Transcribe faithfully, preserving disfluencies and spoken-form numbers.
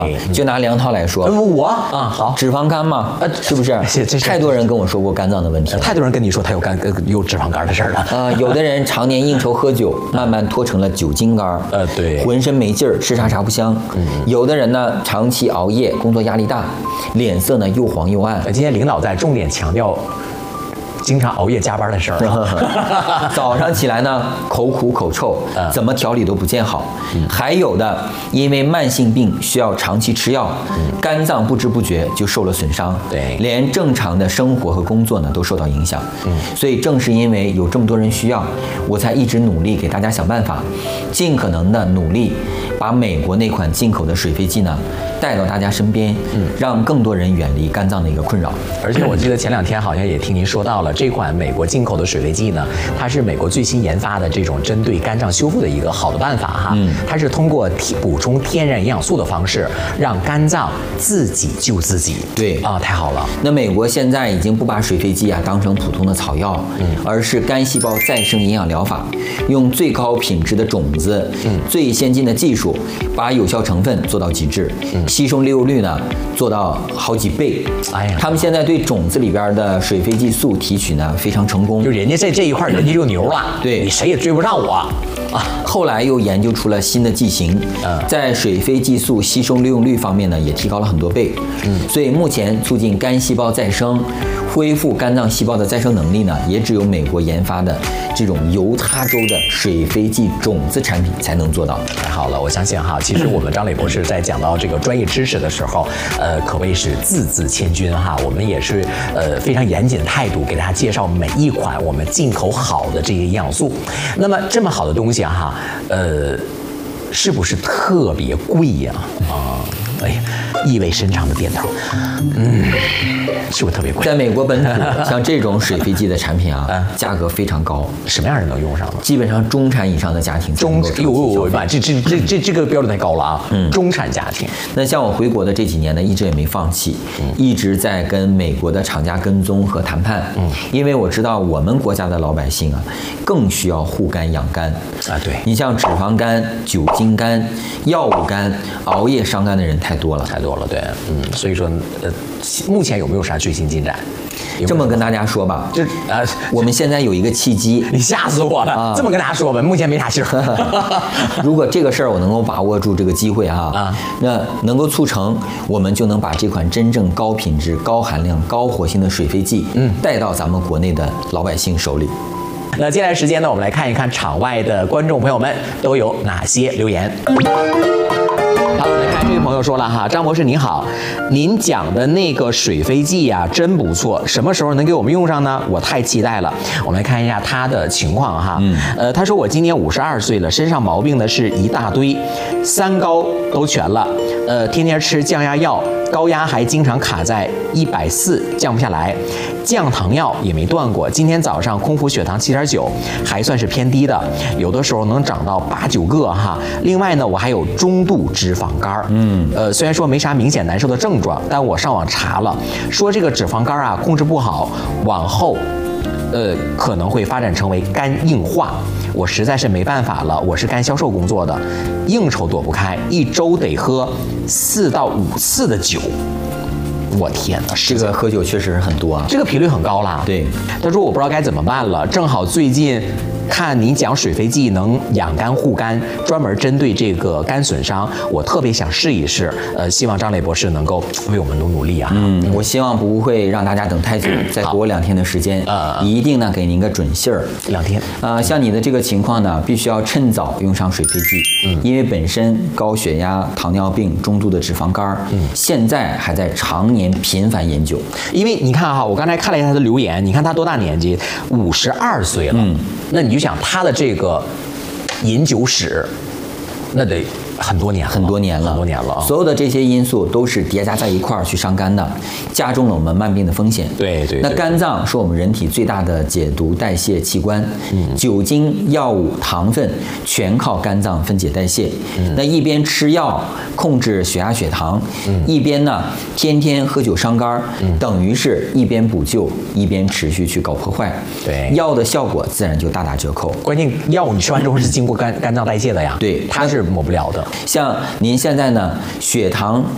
就拿梁涛来说， 我啊好， 脂肪肝嘛，呃，是不是？太多人跟我说过肝脏的问题， 太多人跟你说他有肝有脂肪肝的事儿了。 呃，有的人常年应酬喝酒，慢慢拖成了酒精肝， 呃，对， 浑身没劲儿，吃啥啥不香。嗯，有的人呢，长期熬夜，工作压力大，脸色呢又黄又暗。 今天领导在重点强调。经常熬夜加班的事儿， 早上起来呢，口苦口臭，怎么调理都不见好。嗯、还有的因为慢性病需要长期吃药，嗯、肝脏不知不觉就受了损伤， 对， 连正常的生活和工作呢都受到影响。嗯，所以正是因为有这么多人需要，我才一直努力给大家想办法，尽可能的努力把美国那款进口的水飞剂呢带到大家身边，嗯，让更多人远离肝脏的一个困扰。 而且我记得前两天好像也听您说到了。这款美国进口的水飞剂呢，它是美国最新研发的这种针对肝脏修复的一个好的办法哈。嗯，它是通过补充天然营养素的方式，让肝脏自己救自己。 对啊，太好了。 那美国现在已经不把水飞剂啊当成普通的草药，嗯，而是干细胞再生营养疗法，用最高品质的种子，嗯，最先进的技术，把有效成分做到极致，嗯，吸收利用率呢做到好几倍。哎呀，他们现在对种子里边的水飞剂素提取呢非常成功， 就人家在这一块人家就牛了， 对你谁也追不上我啊。后来又研究出了新的剂型，嗯，在水飞剂素吸收利用率方面呢也提高了很多倍，嗯，所以目前促进肝细胞再生、恢复肝脏细胞的再生能力呢，也只有美国研发的这种犹他州的水飞剂种子产品才能做到。 太好了，我相信哈，其实我们张磊博士在讲到这个专业知识的时候，呃，可谓是字字千钧哈。我们也是呃非常严谨的态度给大家介绍每一款我们进口好的这些营养素。那么这么好的东西哈，呃，是不是特别贵呀？啊，哎呀，意味深长的点头，嗯。是不是特别贵？ 在美国本土，像这种水飞剂的产品啊，价格非常高。 什么样人能用上呢？ 基本上中产以上的家庭才能够长期消费。 这这这这这个标准太高了啊！嗯，中产家庭。 那像我回国的这几年呢，一直也没放弃，嗯、一直在跟美国的厂家跟踪和谈判。嗯，因为我知道我们国家的老百姓啊，更需要护肝养肝啊。对， 你像脂肪肝、酒精肝、药物肝、熬夜伤肝的人太多了， 太多了。对，嗯，所以说，呃，目前有没有啥最新进展？ 这么跟大家说吧， 就呃，我们现在有一个契机， 你吓死我了！啊、这么跟大家说吧，目前没啥信儿。 如果这个事儿我能够把握住这个机会哈，啊，那能够促成，我们就能把这款真正高品质、高含量、高活性的水飞剂，嗯，带到咱们国内的老百姓手里。 那接下来时间呢，我们来看一看场外的观众朋友们都有哪些留言。好，来看这位朋友说了哈，张博士您好，您讲的那个水飞剂呀、啊，真不错，什么时候能给我们用上呢？我太期待了。我们来看一下他的情况哈，嗯，呃，他说我今年五十二岁了，身上毛病呢是一大堆，三高都全了，呃，天天吃降压药，高压还经常卡在一百四，降不下来，降糖药也没断过。今天早上空腹血糖七点九，还算是偏低的，有的时候能涨到八九个哈。另外呢，我还有中度脂肪肝，嗯，呃，虽然说没啥明显难受的症状，但我上网查了，说这个脂肪肝啊控制不好，往后，呃，可能会发展成为肝硬化。我实在是没办法了，我是干销售工作的，应酬躲不开，一周得喝四到五次的酒。我天哪， 这个喝酒确实是很多啊， 这个频率很高啦。 对， 他说我不知道该怎么办了，正好最近看您讲水飞剂能养肝护肝，专门针对这个肝损伤，我特别想试一试。呃，希望张磊博士能够为我们努努力啊。 嗯，我希望不会让大家等太久，再给我两天的时间，啊、呃，一定呢给您个准信儿。 两天啊、呃，像你的这个情况呢，必须要趁早用上水飞剂，嗯，因为本身高血压、糖尿病、中度的脂肪肝，嗯，现在还在常年频繁研究。 因为你看哈，我刚才看了一下他的留言，你看他多大年纪？五十二岁了，嗯，那你就想他的这个饮酒史，那得很多年了， 很多年了， 很多年了啊！ 所有的这些因素都是叠加在一块儿去伤肝的，加重了我们慢病的风险。 对 对, 对。 那肝脏是我们人体最大的解毒代谢器官，嗯，酒精、药物、糖分全靠肝脏分解代谢。嗯，那一边吃药控制血压血糖，嗯，一边呢天天喝酒伤肝，嗯，等于是一边补救一边持续去搞破坏。 对， 药的效果自然就大打折扣。 关键药物你吃完之后是经过肝肝脏代谢的呀， 对， 它是抹不了的。 像您现在呢，血糖